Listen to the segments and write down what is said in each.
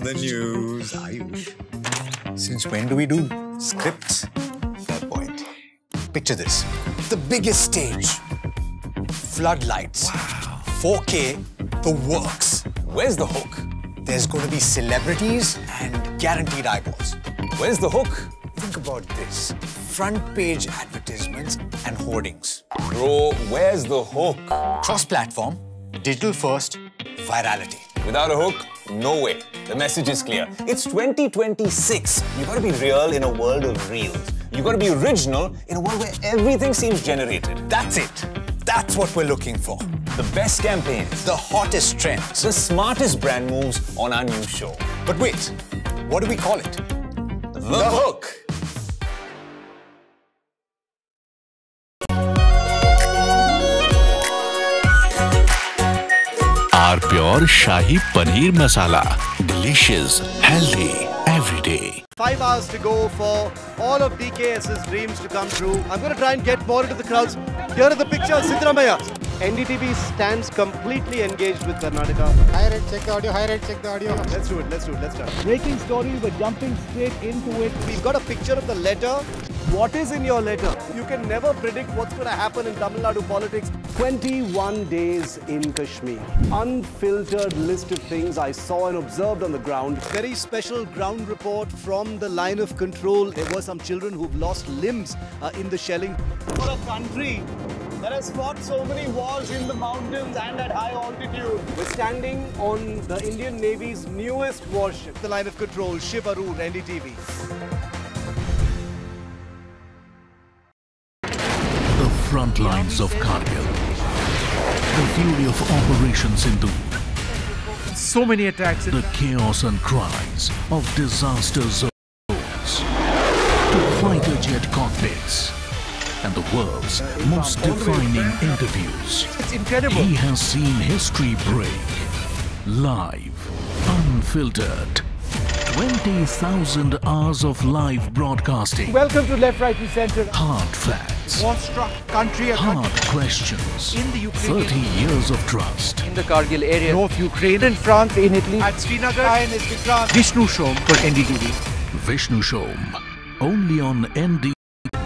the news, Ayush. Since when do we do scripts? Fair point. Picture this. The biggest stage. Floodlights. Wow. 4K, the works. Where's the hook? There's going to be celebrities and guaranteed eyeballs. Where's the hook? Think about this. Front page advertisements and hoardings. Bro, where's the hook? Cross-platform, digital first, virality. Without a hook, no way. The message is clear. It's 2026. You gotta be real in a world of reels. You gotta be original in a world where everything seems generated. That's it. That's what we're looking for. The best campaigns. The hottest trends. The smartest brand moves on our new show. But wait, what do we call it? The Hook. Our Pure Shahi Paneer Masala. Delicious, healthy, every day. 5 hours to go for all of DKS's dreams to come true. I'm going to try and get more into the crowds. Here are the pictures, Siddaramaiah. NDTV stands completely engaged with Karnataka. High rate, check the audio. High rate, check the audio. Let's do it. Let's start. Breaking story, we're jumping straight into it. We've got a picture of the letter. What is in your letter? You can never predict what's going to happen in Tamil Nadu politics. 21 days in Kashmir. Unfiltered list of things I saw and observed on the ground. Very special ground report from the line of control. There were some children who've lost limbs in the shelling. For a country that has fought so many wars in the mountains and at high altitude. We're standing on the Indian Navy's newest warship. The line of control, Shiv Arun, NDTV. The front lines of Kargil. The fury of Operation Sindhu. So many attacks. The chaos and cries of disaster zones. To fighter jet cockpits. And the world's most defining interviews. It's incredible. He has seen history break. Live, unfiltered. 20,000 hours of live broadcasting. Welcome to Left, Right and Centre. Hard facts. War-struck country. Hard questions. In the Ukraine. 30 years of trust. In the Kargil area. North Ukraine. In France, in Italy. At Srinagar. INS Vikrant. Vishnu Shom for NDTV. Vishnu Shom. Only on ND.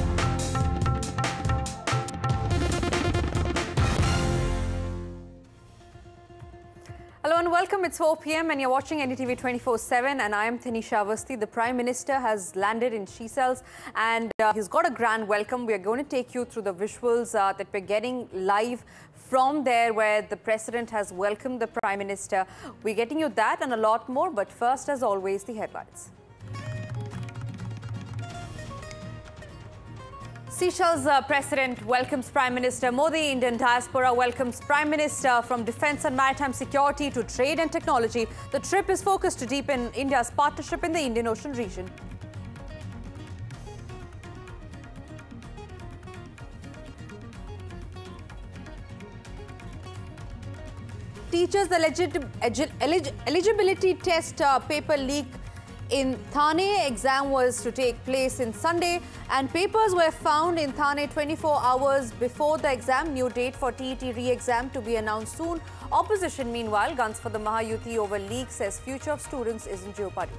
Hello and welcome. It's 4 p.m. and you're watching NDTV 24/7 and I am Tanisha Avasthi. The Prime Minister has landed in Seychelles and he's got a grand welcome. We are going to take you through the visuals that we're getting live from there where the President has welcomed the Prime Minister. We're getting you that and a lot more, but first, as always, the headlines. Seychelles President welcomes Prime Minister Modi. Indian diaspora welcomes Prime Minister. From defence and maritime security to trade and technology, the trip is focused to deepen India's partnership in the Indian Ocean region. Teachers' eligibility test paper leak in Thane. Exam was to take place in Sunday and papers were found in Thane 24 hours before the exam. New date for TET re-exam to be announced soon. Opposition meanwhile guns for the Mahayuti over leak, says future of students is in jeopardy.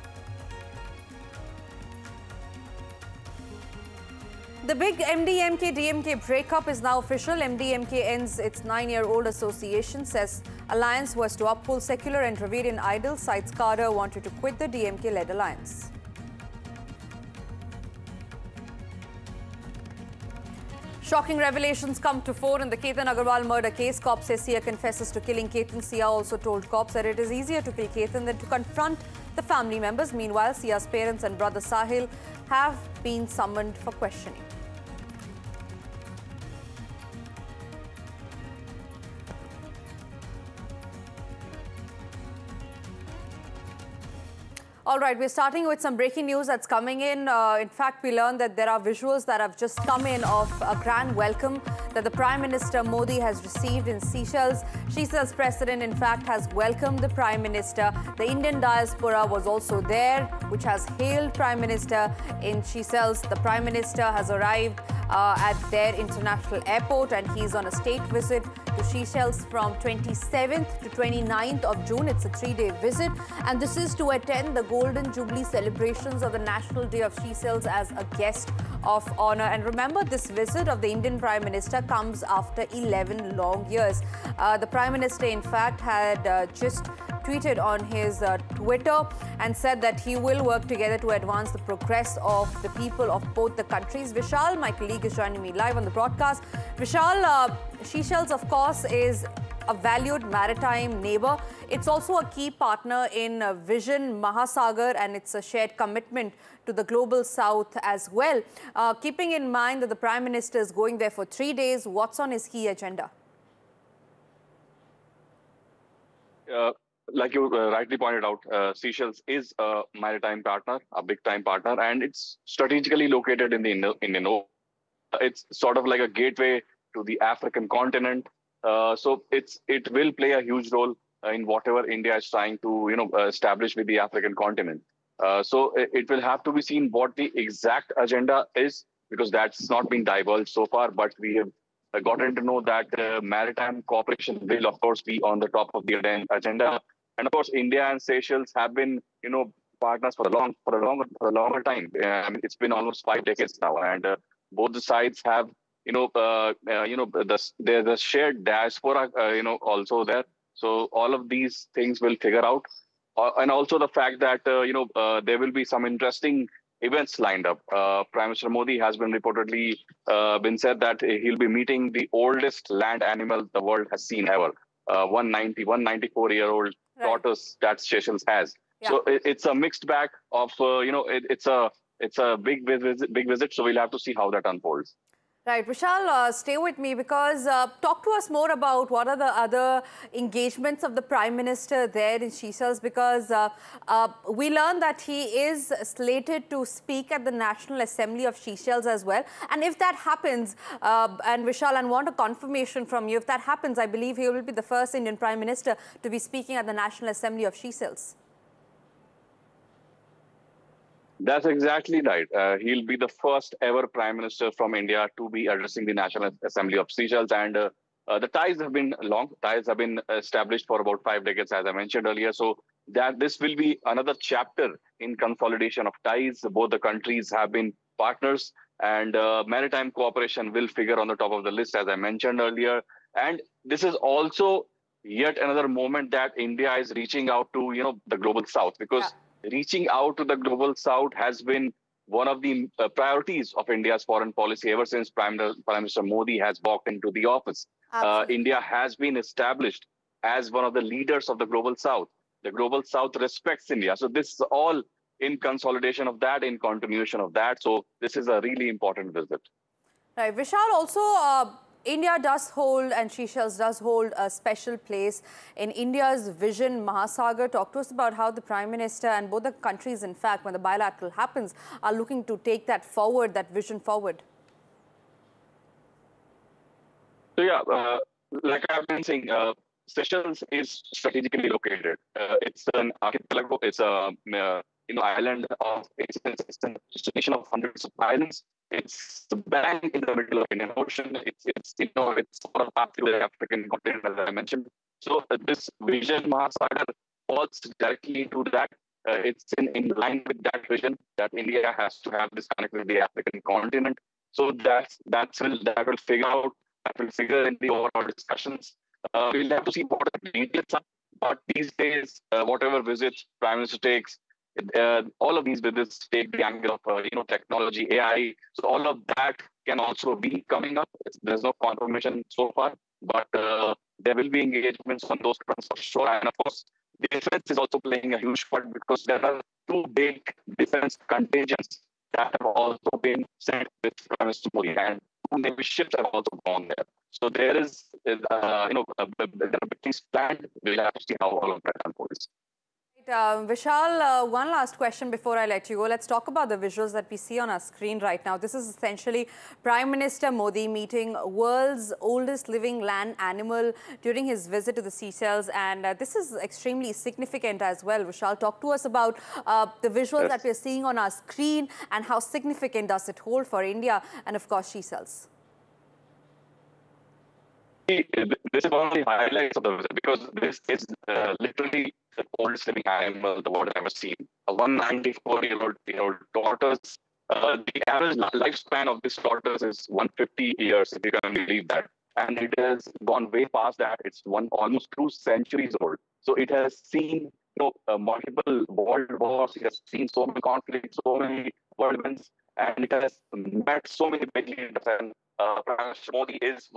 The big MDMK-DMK breakup is now official. MDMK ends its 9-year-old association, says alliance was to uphold secular and Dravidian idols. Cites Carter wanted to quit the DMK-led alliance. Shocking revelations come to fore in the Ketan Agarwal murder case. Cops say Sia confesses to killing Ketan. Sia also told cops that it is easier to kill Ketan than to confront the family members. Meanwhile, Sia's parents and brother Sahil have been summoned for questioning. All right, we're starting with some breaking news that's coming in. In fact, we learned that there are visuals that have just come in of a grand welcome that the Prime Minister Modi has received in Seychelles. Seychelles President, in fact, has welcomed the Prime Minister. The Indian diaspora was also there, which has hailed Prime Minister in Seychelles. The Prime Minister has arrived at their international airport, and he's on a state visit to Seychelles from 27th to 29th of June. It's a 3-day visit, and this is to attend the Golden Jubilee celebrations of the National Day of Seychelles as a guest of honor. And remember, this visit of the Indian Prime Minister comes after 11 long years. The Prime Minister, in fact, had just tweeted on his Twitter and said that he will work together to advance the progress of the people of both the countries. Vishal, my colleague, is joining me live on the broadcast. Vishal, Seychelles, of course, is a valued maritime neighbor. It's also a key partner in Vision Mahasagar, and it's a shared commitment to the global south as well. Keeping in mind that the Prime Minister is going there for 3 days, what's on his key agenda? Like you rightly pointed out, Seychelles is a maritime partner, a big-time partner, and it's strategically located in the Indian Ocean. It's sort of like a gateway to the African continent. So it will play a huge role in whatever India is trying to establish with the African continent. So it will have to be seen what the exact agenda is, because that's not been divulged so far. But we have gotten to know that maritime cooperation will, of course, be on the top of the agenda. And of course, India and Seychelles have been, partners for a longer time. It's been almost 5 decades now, and both the sides have, there's a shared diaspora, also there. So all of these things will figure out, and also the fact that there will be some interesting events lined up. Prime Minister Modi has been reportedly been said that he'll be meeting the oldest land animal the world has seen ever. 194-year-old tortoise that Seychelles has. Yeah. So it's a mixed bag of, it's a big visit. So we'll have to see how that unfolds. Right. Vishal, stay with me, because talk to us more about what are the other engagements of the Prime Minister there in Seychelles, because we learned that he is slated to speak at the National Assembly of Seychelles as well. And if that happens, and Vishal, I want a confirmation from you, if that happens, I believe he will be the first Indian Prime Minister to be speaking at the National Assembly of Seychelles. That's exactly right. He'll be the first ever Prime Minister from India to be addressing the National Assembly of Seychelles. And the ties have been long. Ties have been established for about 5 decades, as I mentioned earlier. So that this will be another chapter in consolidation of ties. Both the countries have been partners, and maritime cooperation will figure on the top of the list, as I mentioned earlier. And this is also yet another moment that India is reaching out to, the global south, because reaching out to the global south has been one of the priorities of India's foreign policy ever since Prime Minister Modi has walked into the office. India has been established as one of the leaders of the global south. The global south respects India. So this is all in consolidation of that, in continuation of that. So this is a really important visit. Right. Vishal, also India does hold, and Seychelles does hold, a special place in India's Vision Mahasagar. Talk to us about how the Prime Minister and both the countries, in fact, when the bilateral happens, are looking to take that forward, that vision forward. So yeah, like I've been saying, Seychelles is strategically located. It's an archipelago. It's a island of, it's a destination of hundreds of islands. It's bang in the middle of the Indian Ocean. It's sort of path through the African continent, as I mentioned. So this Vision Mahasagar falls directly into that. It's in line with that vision that India has to have this connect with the African continent. So that will figure in the overall discussions. We'll have to see what the details are. But these days, whatever visits Prime Minister takes, all of these visits take the angle of technology, AI. So all of that can also be coming up. There's no confirmation so far, but there will be engagements on those fronts for sure. And of course, defense is also playing a huge part, because there are 2 big defense contingents that have also been sent with Prime Minister Modi, and 2 Navy ships have also gone there. So there is, there are big things planned. We'll have to see how all of that unfolds. Vishal, one last question before I let you go. Let's talk about the visuals that we see on our screen right now. This is essentially Prime Minister Modi meeting world's oldest living land animal during his visit to the Seychelles. And this is extremely significant as well. Vishal, talk to us about the visuals that we're seeing on our screen and how significant does it hold for India and, of course, Seychelles. This is one of the highlights of the visit because this is literally the oldest living animal the world has ever seen. A 194-year-old tortoise. The average lifespan of this tortoise is 150 years, if you can believe that. And it has gone way past that. It's almost 2 centuries old. So it has seen multiple world wars. It has seen so many conflicts, so many world events, and it has met so many big leaders. And Prime Minister Modi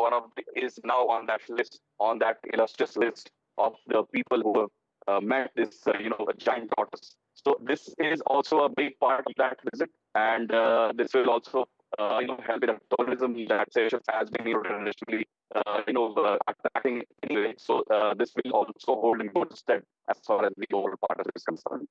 is now on that list, on that illustrious list of the people who have met this, a giant tortoise. So this is also a big part of that visit, and this will also, help in tourism that Seychelles has been traditionally, attracting anyway. So this will also hold in good stead as far as the overall partnership is concerned.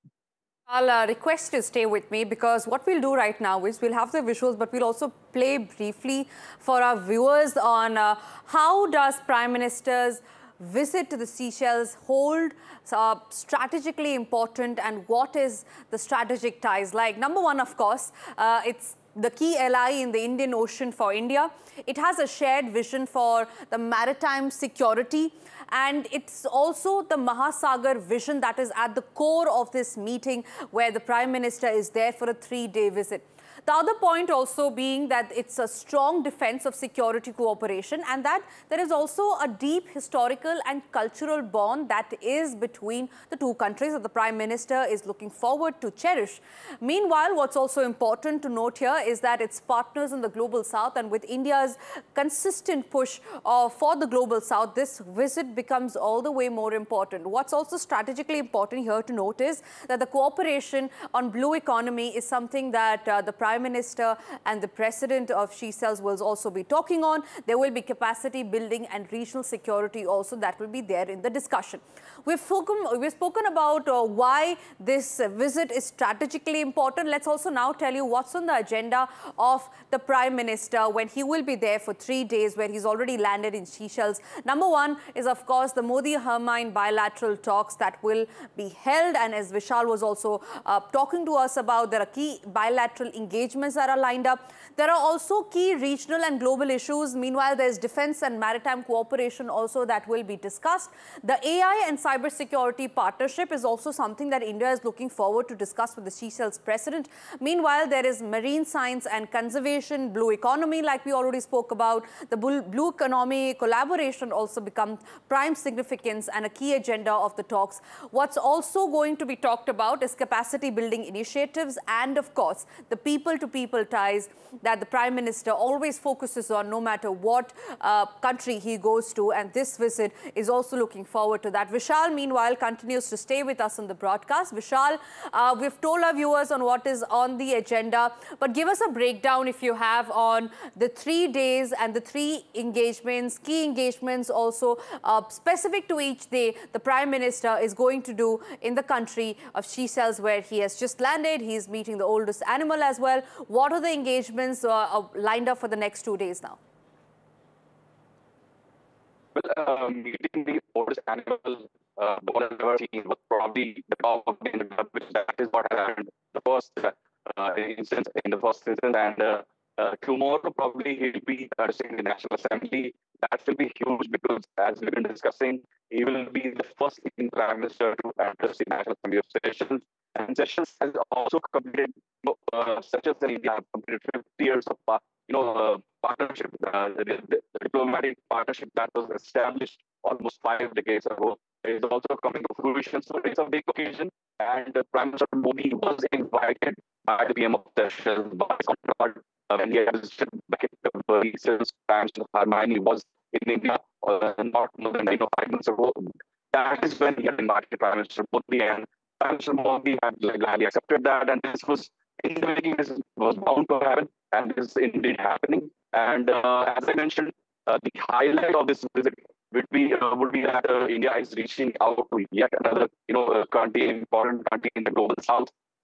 I'll request you to stay with me because what we'll do right now is we'll have the visuals, but we'll also play briefly for our viewers on how does Prime Minister's visit to the Seychelles hold strategically important and what is the strategic ties like. Number one, of course, it's the key ally in the Indian Ocean for India. It has a shared vision for the maritime security, and it's also the Mahasagar vision that is at the core of this meeting where the Prime Minister is there for a 3-day visit. The other point also being that it's a strong defense of security cooperation and that there is also a deep historical and cultural bond that is between the two countries that the Prime Minister is looking forward to cherish. Meanwhile, what's also important to note here is that it's partners in the Global South, and with India's consistent push for the Global South, this visit becomes all the way more important. What's also strategically important here to note is that the cooperation on blue economy is something that the Prime Minister and the President of Seychelles will also be talking on. There will be capacity building and regional security also that will be there in the discussion. We've spoken about why this visit is strategically important. Let's also now tell you what's on the agenda of the Prime Minister when he will be there for 3 days, where he's already landed in Seychelles. Number one is, of course, the Modi-Hermine bilateral talks that will be held. And as Vishal was also talking to us about, there are key bilateral engagements that are lined up. There are also key regional and global issues. Meanwhile, there's defense and maritime cooperation also that will be discussed. The AI and cybersecurity partnership is also something that India is looking forward to discuss with the Seychelles President. Meanwhile, there is marine science and conservation, blue economy, like we already spoke about. The blue economy collaboration also becomes prime significance and a key agenda of the talks. What's also going to be talked about is capacity building initiatives and, of course, the people-to-people ties that the Prime Minister always focuses on no matter what country he goes to, and this visit is also looking forward to that. Vishal, meanwhile, continues to stay with us on the broadcast. Vishal, we've told our viewers on what is on the agenda, but give us a breakdown, if you have, on the 3 days and the 3 engagements, key engagements also specific to each day the Prime Minister is going to do in the country of Seychelles, where he has just landed. He's meeting the oldest animal as well. What are the engagements lined up for the next 2 days now? Well, meeting the oldest animal the world has ever seen was probably the top of the agenda, which that is what happened the first instance, and tomorrow probably he'll be addressing the National Assembly. That will be huge because, as we've been discussing, he will be the first Indian Prime Minister to address the National Assembly of Seychelles. And Seychelles has also completed, Seychelles and India have completed 50 years of partnership, the diplomatic partnership that was established almost 5 decades ago. It is also coming to fruition, so it's a big occasion. And Prime Minister Modi was invited by the PM of Seychelles, by his counterpart, when he visited back in February. Since Prime Minister Hermine was in India not more than 5 months ago. That is when he had invited Prime Minister Modi, and Prime Minister Modi had gladly accepted that, and this was in the beginning, this was bound to happen, and this is indeed happening. And as I mentioned, the highlight of this visit would be that India is reaching out to yet another, country, important country in the global south.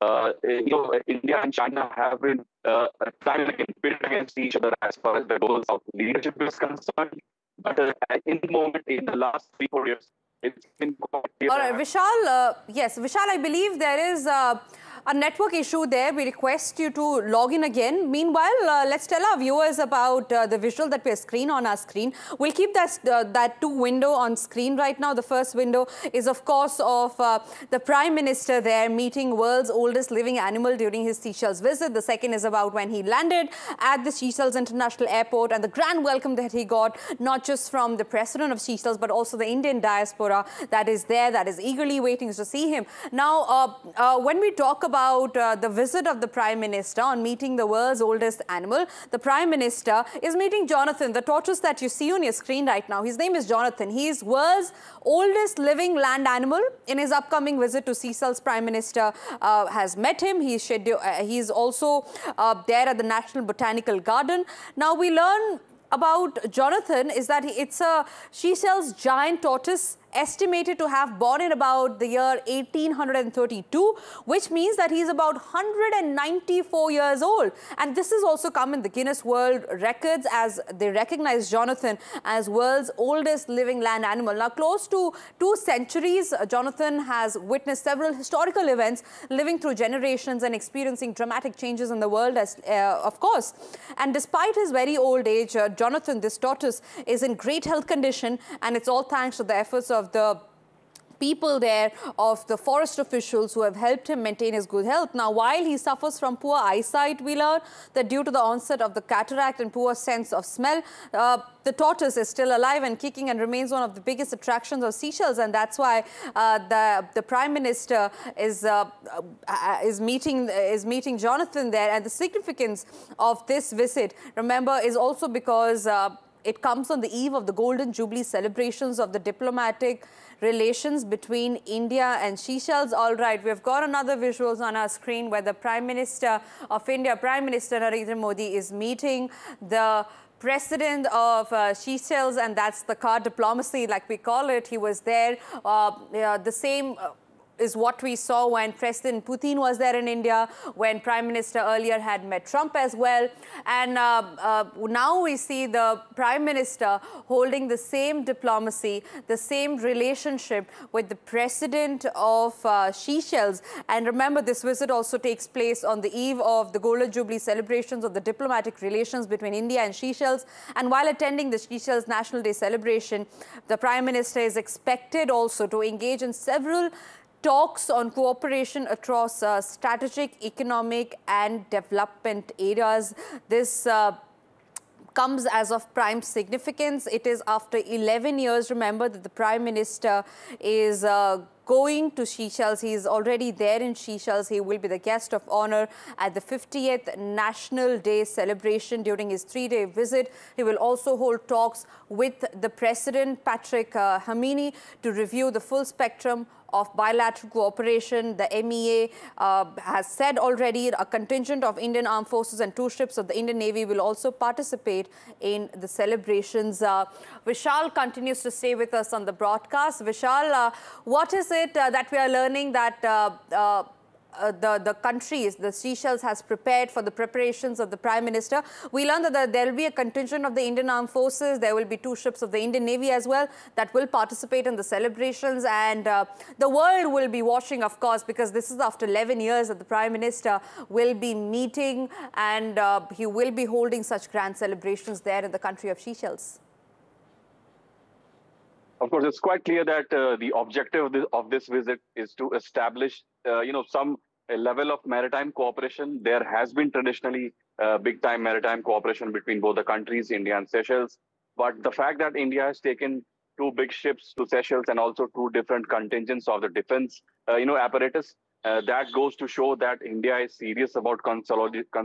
India and China have been time and again pitted against each other as far as the global south leadership is concerned. But in the moment, in the last 3-4 years, it's been quite clear. All right, Vishal, yes, Vishal, I believe there is a network issue there. We request you to log in again. Meanwhile, let's tell our viewers about the visual that we're on our screen. We'll keep that two window on screen right now. The first window is, of course, of the Prime Minister there meeting world's oldest living animal during his Seychelles visit. The second is about when he landed at the Seychelles International Airport and the grand welcome that he got, not just from the President of Seychelles, but also the Indian diaspora that is there, that is eagerly waiting to see him. Now, when we talk about the visit of the Prime Minister on meeting the world's oldest animal, the Prime Minister is meeting Jonathan, the tortoise that you see on your screen right now. His name is Jonathan. He is world's oldest living land animal. In his upcoming visit to Seychelles, Prime Minister has met him. He's also there at the National Botanical Garden. Now, we learn about Jonathan is that it's a Seychelles giant tortoise estimated to have born in about the year 1832, which means that he's about 194 years old. And this has also come in the Guinness World Records as they recognize Jonathan as world's oldest living land animal. Now, close to 2 centuries, Jonathan has witnessed several historical events, living through generations and experiencing dramatic changes in the world, of course. And despite his very old age, Jonathan, this tortoise, is in great health condition, and it's all thanks to the efforts of the people there, of the forest officials who have helped him maintain his good health. Now, while he suffers from poor eyesight, we learn that due to the onset of the cataract and poor sense of smell, the tortoise is still alive and kicking and remains one of the biggest attractions of Seychelles, and that's why the Prime Minister is meeting Jonathan there. And the significance of this visit, remember, is also because it comes on the eve of the Golden Jubilee celebrations of the diplomatic relations between India and Seychelles. All right, we've got another visuals on our screen where the Prime Minister of India, Prime Minister Narendra Modi, is meeting the President of Seychelles, and that's the car diplomacy, like we call it. He was there. The same is what we saw when President Putin was there in India, when Prime Minister earlier had met Trump as well. And now we see the Prime Minister holding the same diplomacy, the same relationship with the President of Seychelles. And remember, this visit also takes place on the eve of the Golden Jubilee celebrations of the diplomatic relations between India and Seychelles. And while attending the Seychelles National Day celebration, the Prime Minister is expected also to engage in several talks on cooperation across strategic, economic and development areas. This comes as of prime significance. It is after 11 years, remember, that the Prime Minister is going to Seychelles. He is already there in Seychelles. He will be the guest of honor at the 50th National Day celebration during his 3-day visit. He will also hold talks with the President, Patrick Hamini, to review the full spectrum of bilateral cooperation. The MEA has said already a contingent of Indian Armed Forces and 2 ships of the Indian Navy will also participate in the celebrations. Vishal continues to stay with us on the broadcast. Vishal, what is it that we are learning that the countries, the Seychelles, has prepared for the preparations of the Prime Minister? We learned that there will be a contingent of the Indian Armed Forces. There will be 2 ships of the Indian Navy as well that will participate in the celebrations. And the world will be watching, of course, because this is after 11 years that the Prime Minister will be meeting, and he will be holding such grand celebrations there in the country of Seychelles. Of course, it's quite clear that the objective of this visit is to establish, some level of maritime cooperation. There has been traditionally big-time maritime cooperation between both the countries, India and Seychelles. But the fact that India has taken 2 big ships to Seychelles and also 2 different contingents of the defense, apparatus, that goes to show that India is serious about consolidating